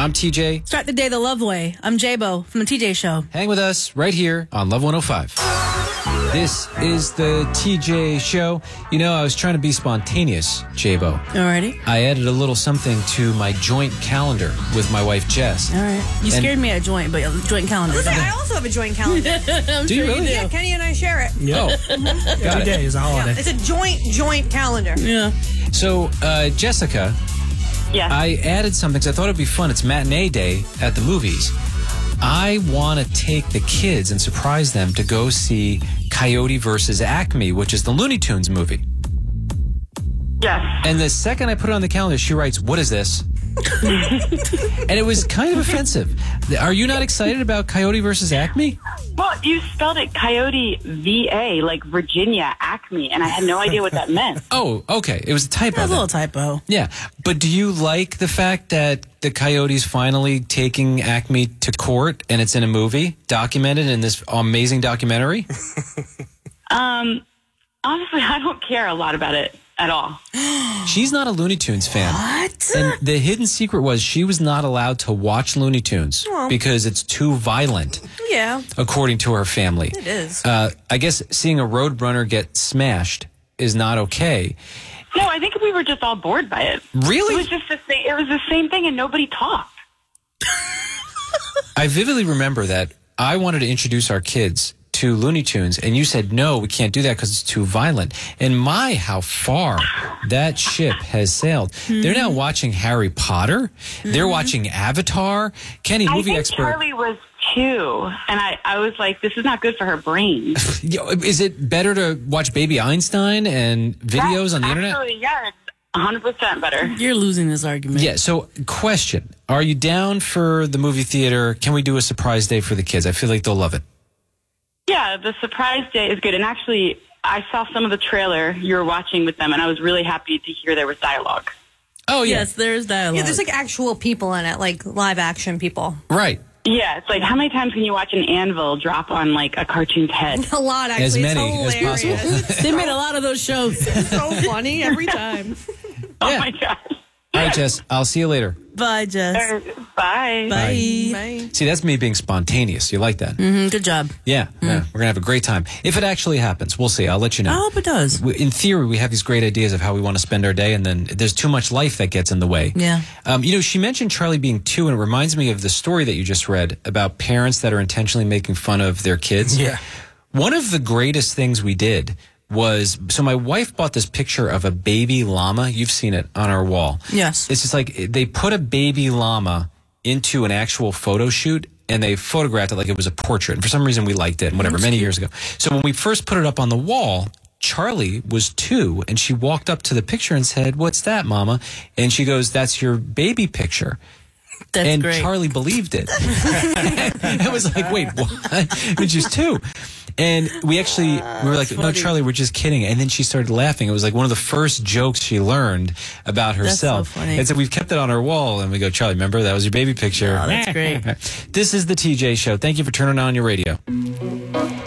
I'm TJ. Start the day the love way. I'm J-Bo from the TJ Show. Hang with us right here on Love 105. This is the TJ Show. You know, I was trying to be spontaneous, J-Bo. Alrighty. I added a little something to my joint calendar with my wife, Jess. All right. You scared me at joint, but joint calendar. Listen, I also have a joint calendar. Do you really? Yeah, Kenny and I share it. Oh, got Every it. day is a holiday. It's a joint calendar. Yeah. So, Jessica, Yes. I added something because I thought it'd be fun. It's matinee day at the movies. I want to take the kids and surprise them to go see Coyote versus Acme, which is the Looney Tunes movie. Yes. And the second I put it on the calendar, she writes, "What is this?" And it was kind of offensive. Are you not excited about Coyote versus Acme? Well, you spelled it Coyote VA, like Virginia Acme, and I had no idea what that meant. Oh, okay. It was a typo. A then. little typo. Yeah. But do you like the fact that the Coyote's finally taking Acme to court and it's in a movie, documented in this amazing documentary? Honestly, I don't care a lot about it at all. She's not a Looney Tunes fan. What? And the hidden secret was she was not allowed to watch Looney Tunes because it's too violent, Yeah, according to her family. it is. I guess seeing a Roadrunner get smashed is not okay. No, I think we were just all bored by it. Really? It was just the same thing, and nobody talked. I vividly remember that I wanted to introduce our kids to Looney Tunes, and you said, no, we can't do that because it's too violent. And my, how far that ship has sailed. They're now watching Harry Potter. They're watching Avatar. Kenny, I movie think expert. Charlie was 2, and I was like, this is not good for her brain. Is it better to watch Baby Einstein and videos on the internet? Actually, yeah, it's 100% better. You're losing this argument. Yeah, so question. Are you down for the movie theater? Can we do a surprise day for the kids? I feel like they'll love it. Yeah, the surprise day is good. And actually, I saw some of the trailer you were watching with them, and I was really happy to hear there was dialogue. Oh, yeah. Yes, there's dialogue. Yeah, there's like actual people in it, like live action people. Right. Yeah, it's like, how many times can you watch an anvil drop on, like, a cartoon's head? A lot, actually. As many it's as hilarious. possible. They made a lot of those shows. It's so funny every time. Oh, Yeah. my gosh. All right, Jess, I'll see you later. Bye, Jess. Bye. Bye. Bye. See, that's me being spontaneous. You like that? Good job. Yeah, yeah. We're going to have a great time. If it actually happens, we'll see. I'll let you I know. hope it does. In theory, we have these great ideas of how we want to spend our day, and then there's too much life that gets in the way. Yeah. You know, she mentioned Charlie being 2, and it reminds me of the story that you just read about parents that are intentionally making fun of their kids. Yeah. One of the greatest things we did was, so my wife bought this picture of a baby llama. You've seen it on our wall. Yes. It's just like they put a baby llama into an actual photo shoot, and they photographed it like it was a portrait. And for some reason, we liked it, and whatever, many years ago. So when we first put it up on the wall, Charlie was 2, and she walked up to the picture and said, "What's that, Mama?" And she goes, "That's your baby picture." That's And great. Charlie believed it. I was like, wait, what? And she's 2. And we were like, no, funny. Charlie, we're just kidding. And then she started laughing. It was like one of the first jokes she learned about herself. so funny. And so we've kept it on our wall. And we go, Charlie, remember that was your baby picture. Oh, that's great. This is the TJ Show. Thank you for turning on your radio.